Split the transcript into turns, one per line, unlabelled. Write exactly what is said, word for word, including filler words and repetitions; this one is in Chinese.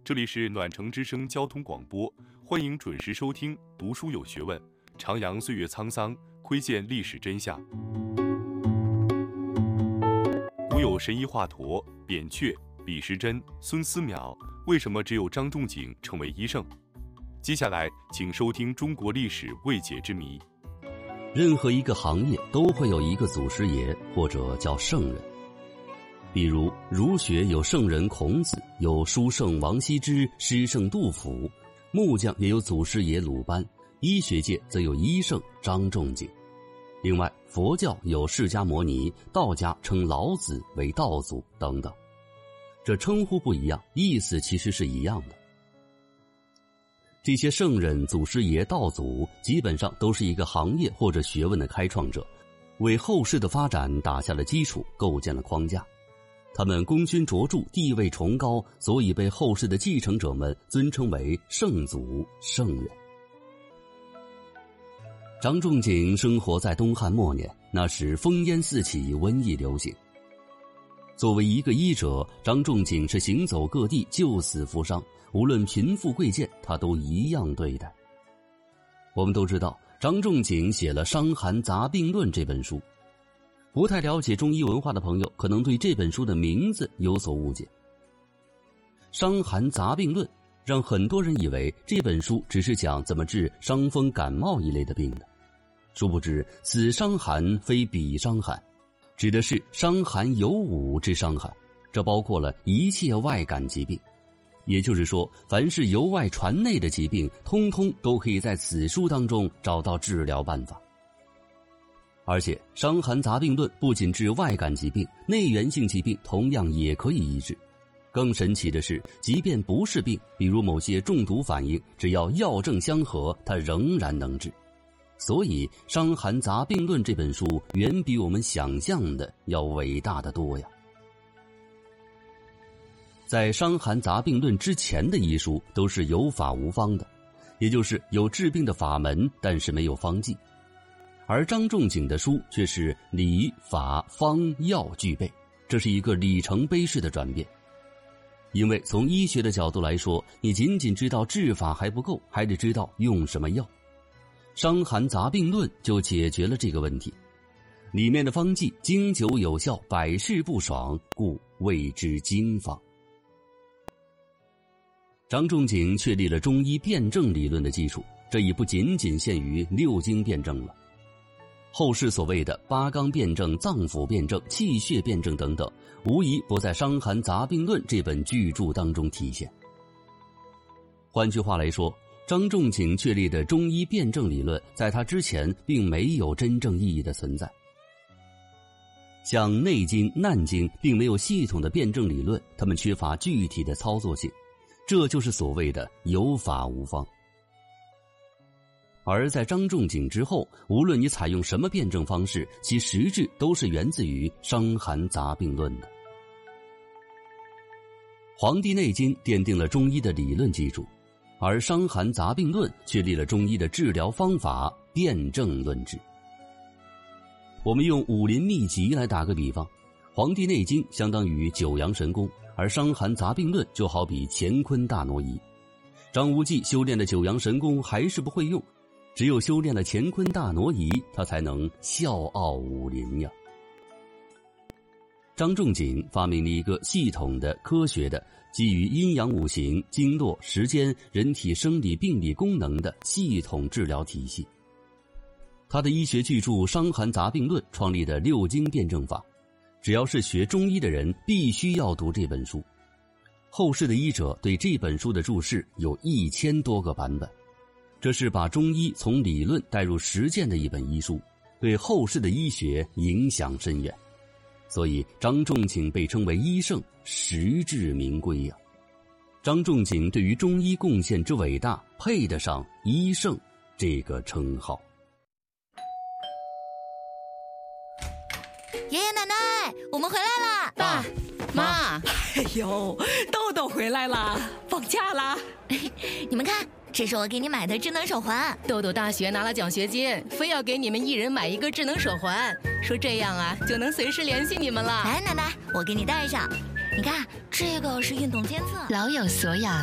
这里是暖城之声交通广播，欢迎准时收听读书有学问，徜徉岁月沧桑，窥见历史真相。古有神医华佗、扁鹊、李时珍、孙思邈，为什么只有张仲景成为医圣？接下来请收听中国历史未解之谜。
任何一个行业都会有一个祖师爷，或者叫圣人。比如儒学有圣人孔子，有书圣王羲之，诗圣杜甫，木匠也有祖师爷鲁班，医学界则有医圣张仲景。另外佛教有释迦牟尼，道家称老子为道祖等等。这称呼不一样，意思其实是一样的。这些圣人、祖师爷、道祖基本上都是一个行业或者学问的开创者，为后世的发展打下了基础，构建了框架。他们功勋卓著，地位崇高，所以被后世的继承者们尊称为圣祖、圣人。张仲景生活在东汉末年，那时烽烟四起，瘟疫流行。作为一个医者，张仲景是行走各地，救死扶伤，无论贫富贵贱，他都一样对待。我们都知道，张仲景写了《伤寒杂病论》这本书。不太了解中医文化的朋友，可能对这本书的名字有所误解。《伤寒杂病论》让很多人以为这本书只是讲怎么治伤风感冒一类的病的，殊不知此伤寒非彼伤寒，指的是伤寒有五之伤寒，这包括了一切外感疾病。也就是说，凡是由外传内的疾病，通通都可以在此书当中找到治疗办法。而且《伤寒杂病论》不仅治外感疾病，内源性疾病同样也可以医治。更神奇的是，即便不是病，比如某些中毒反应，只要药证相合，它仍然能治。所以《伤寒杂病论》这本书远比我们想象的要伟大得多呀。在《伤寒杂病论》之前的医书都是有法无方的，也就是有治病的法门，但是没有方剂。而张仲景的书却是理、法、方、药俱备，这是一个里程碑式的转变。因为从医学的角度来说，你仅仅知道治法还不够，还得知道用什么药。《伤寒杂病论》就解决了这个问题，里面的方剂经久有效，百试不爽，故谓之经方。张仲景确立了中医辨证理论的基础，这已不仅仅限于六经辨证了。后世所谓的八纲辨证、脏腑辨证、气血辨证等等，无疑不在《伤寒杂病论》这本巨著当中体现。换句话来说，张仲景确立的中医辨证理论，在他之前并没有真正意义的存在。像《内经》《难经》并没有系统的辨证理论，他们缺乏具体的操作性，这就是所谓的有法无方。而在张仲景之后，无论你采用什么辩证方式，其实质都是源自于《伤寒杂病论》的。《黄帝内经》奠定了中医的理论基础，而《伤寒杂病论》确立了中医的治疗方法，辨证论治。我们用武林秘籍来打个比方，《黄帝内经》相当于九阳神功，而《伤寒杂病论》就好比乾坤大挪移。张无忌修炼的九阳神功还是不会用，只有修炼了乾坤大挪移，他才能笑傲武林呀。张仲景发明了一个系统的、科学的、基于阴阳五行、经络、时间、人体生理病理功能的系统治疗体系。他的医学巨著《伤寒杂病论》创立的六经辨证法，只要是学中医的人必须要读这本书。后世的医者对这本书的注释有一千多个版本，这是把中医从理论带入实践的一本医书，对后世的医学影响深远。所以张仲景被称为医圣，实至名归呀、啊。张仲景对于中医贡献之伟大，配得上医圣这个称号。
爷爷奶奶，我们回来啦！
爸妈，
哎呦，豆豆回来啦，放假啦！
你们看，这是我给你买的智能手环。
豆豆大学拿了奖学金，非要给你们一人买一个智能手环，说这样啊就能随时联系你们了。
来，奶奶，我给你戴上。你看，这个是运动监测，
老有所养。